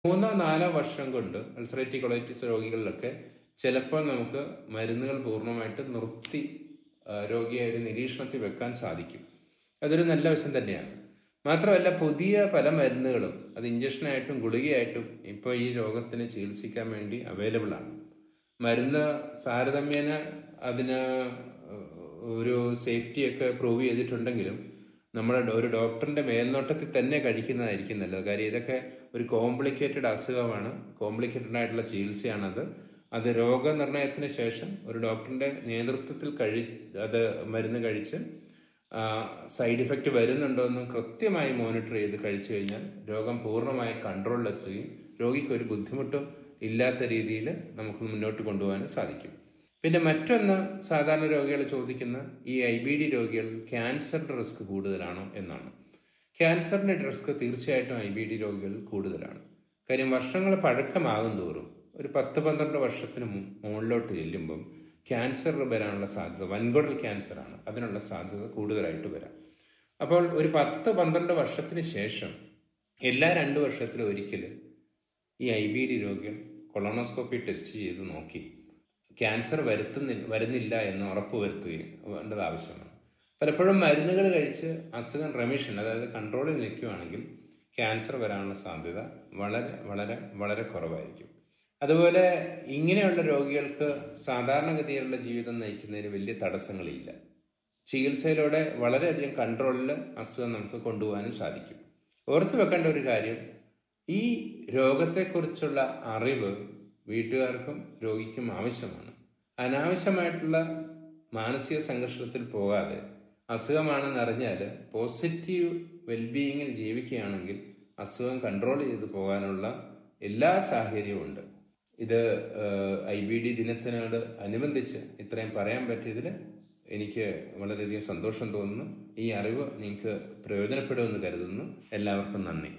3-4 വർഷം കൊണ്ട് ulcerative colitis രോഗികളിലൊക്കെ ചിലപ്പോൾ നമുക്ക് മരുന്നുകൾ പൂർണ്ണമായിട്ട് നിർത്തി രോഗിയെ ഒരു നിരീക്ഷണത്തിൽ വെക്കാൻ സാധിക്കും. അതൊരു നല്ല വശം തന്നെയാണ്. മാത്രമല്ല, പുതിയ പല മരുന്നുകളും അത് ഇഞ്ചക്ഷനായിട്ടും ഗുളികയായിട്ടും ഇപ്പോൾ ഈ രോഗത്തിന് ചികിത്സിക്കാൻ വേണ്ടി അവൈലബിൾ ആണ്. മരുന്ന് താരതമ്യേന അതിന് ഒരു സേഫ്റ്റിയൊക്കെ പ്രൂവ് ചെയ്തിട്ടുണ്ടെങ്കിലും നമ്മുടെ ഒരു ഡോക്ടറിൻ്റെ മേൽനോട്ടത്തിൽ തന്നെ കഴിക്കുന്നതായിരിക്കും നല്ലത്. കാര്യം ഇതൊക്കെ ഒരു കോംപ്ലിക്കേറ്റഡ് അസുഖമാണ്, കോംപ്ലിക്കേറ്റഡ് ആയിട്ടുള്ള ചികിത്സയാണത്. അത് രോഗനിർണയത്തിന് ശേഷം ഒരു ഡോക്ടറിൻ്റെ നേതൃത്വത്തിൽ അത് മരുന്ന് കഴിച്ച് സൈഡ് ഇഫക്റ്റ് വരുന്നുണ്ടോ എന്ന് കൃത്യമായി മോണിറ്റർ ചെയ്ത് കഴിച്ചു കഴിഞ്ഞാൽ രോഗം പൂർണ്ണമായി കൺട്രോളിലെത്തുകയും രോഗിക്ക് ഒരു ബുദ്ധിമുട്ടും ഇല്ലാത്ത രീതിയിൽ നമുക്ക് മുന്നോട്ട് കൊണ്ടുപോകാനും സാധിക്കും. പിന്നെ മറ്റൊന്ന്, സാധാരണ രോഗികൾ ചോദിക്കുന്ന ഈ IBD രോഗികളിൽ ക്യാൻസറിൻ്റെ റിസ്ക് കൂടുതലാണോ എന്നാണ്. ക്യാൻസറിൻ്റെ റിസ്ക് തീർച്ചയായിട്ടും IBD രോഗികളിൽ കൂടുതലാണ്. കാര്യം വർഷങ്ങൾ പഴക്കമാകും തോറും ഒരു 10-12 വർഷത്തിന് മുകളിലോട്ട് ചെല്ലുമ്പം ക്യാൻസർ വരാനുള്ള സാധ്യത, വൻകുടൽ ക്യാൻസറാണ്, അതിനുള്ള സാധ്യത കൂടുതലായിട്ട് വരാം. അപ്പോൾ ഒരു 10-12 വർഷത്തിന് ശേഷം എല്ലാ 2 വർഷത്തിലും ഒരിക്കൽ ഈ IBD രോഗികൾ കൊളോണോസ്കോപ്പി ടെസ്റ്റ് ചെയ്ത് നോക്കി ക്യാൻസർ വരുന്നില്ല എന്ന് ഉറപ്പ് വരുത്തേണ്ടത് ആവശ്യമാണ്. പലപ്പോഴും മരുന്നുകൾ കഴിച്ച് അസുഖം റെമിഷൻ, അതായത് കൺട്രോളിൽ നിൽക്കുകയാണെങ്കിൽ ക്യാൻസർ വരാനുള്ള സാധ്യത വളരെ വളരെ വളരെ കുറവായിരിക്കും. അതുപോലെ ഇങ്ങനെയുള്ള രോഗികൾക്ക് സാധാരണഗതിയിലുള്ള ജീവിതം നയിക്കുന്നതിന് വലിയ തടസ്സങ്ങളില്ല. ചികിത്സയിലൂടെ വളരെയധികം കൺട്രോളിൽ അസുഖം നമുക്ക് കൊണ്ടുപോകാനും സാധിക്കും. ഓർത്തു വെക്കേണ്ട ഒരു കാര്യം, ഈ രോഗത്തെക്കുറിച്ചുള്ള അറിവ് വീട്ടുകാർക്കും രോഗിക്കും ആവശ്യമാണ്. അനാവശ്യമായിട്ടുള്ള മാനസിക സംഘർഷത്തിൽ പോകാതെ അസുഖമാണെന്നറിഞ്ഞാൽ പോസിറ്റീവ് വെൽബീയിങ്ങിൽ ജീവിക്കുകയാണെങ്കിൽ അസുഖം കൺട്രോൾ ചെയ്ത് പോകാനുള്ള എല്ലാ സാഹചര്യവും ഉണ്ട്. ഇത് IBD ദിനത്തിനോട് അനുബന്ധിച്ച് ഇത്രയും പറയാൻ പറ്റിയതിൽ എനിക്ക് വളരെയധികം സന്തോഷം തോന്നുന്നു. ഈ അറിവ് നിങ്ങൾക്ക് പ്രയോജനപ്പെടുമെന്ന് കരുതുന്നു. എല്ലാവർക്കും നന്ദി.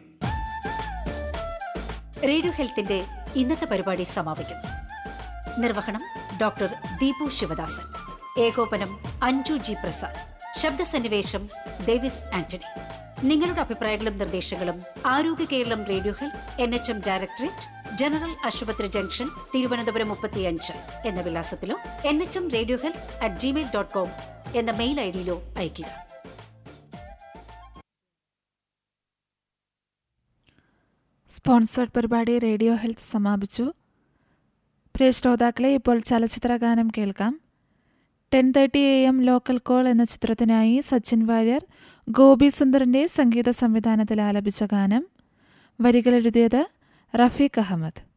റേഡിയോ ഹെൽത്തിന്റെ ഇന്നത്തെ പരിപാടി സമാപിക്കുന്നു. നിർവഹണം ഡോക്ടർ ദീപു ശിവദാസൻ, ഏകോപനം അഞ്ജു ജി പ്രസാദ്, ശബ്ദസന്നിവേശം ഡേവിസ് ആന്റണി. നിങ്ങളുടെ അഭിപ്രായങ്ങളും നിർദ്ദേശങ്ങളും ആരോഗ്യ Keralam radio health NHM directorate, general ആശുപത്രി ജംഗ്ഷൻ, തിരുവനന്തപുരം 35 എന്ന വിലാസത്തിലോ nhmradiohealth@gmail.com എന്ന മെയിൽ ID-യിലോ അയയ്ക്കുക. സ്പോൺസർഡ് പരിപാടി റേഡിയോ ഹെൽത്ത് സമാപിച്ചു. പ്രിയ ശ്രോതാക്കളെ, ഇപ്പോൾ ചലച്ചിത്ര ഗാനം കേൾക്കാം. 10:30 AM ലോക്കൽ കോൾ എന്ന ചിത്രത്തിനായി സച്ചിൻ വാര്യർ, ഗോപി സുന്ദറിന്റെ സംഗീത സംവിധാനത്തിൽ ആലപിച്ച ഗാനം. വരികൾ എഴുതിയത് റഫീഖ് അഹമ്മദ്.